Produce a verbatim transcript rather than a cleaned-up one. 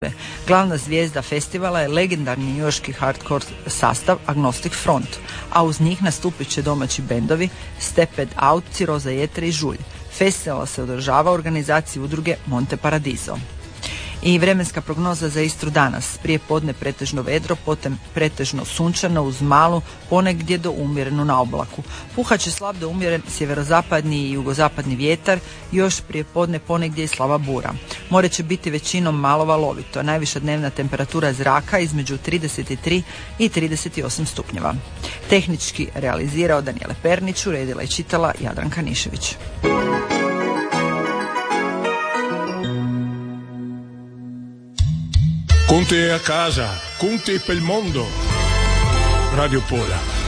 Glavna zvijezda festivala je legendarni njujorški hardcore sastav Agnostic Front, a uz njih nastupit će domaći bendovi Steped Out, Ciroza Jetre i Žulj. Festival se održava u organizaciji udruge Monte Paradiso. I vremenska prognoza za Istru danas. Prije podne pretežno vedro, potom pretežno sunčano uz malu, ponegdje do umjerenu na oblaku. Puhat će slab do umjeren sjeverozapadni i jugozapadni vjetar, još prije podne ponegdje i slaba bura. More će biti većinom malo valovito. Najviša dnevna temperatura zraka između trideset tri i trideset osam stupnjeva. Tehnički realizirao Danijele Pernić, uredila i čitala Jadranka Nišević. Con te a casa, con te pel mondo. Radio Pola.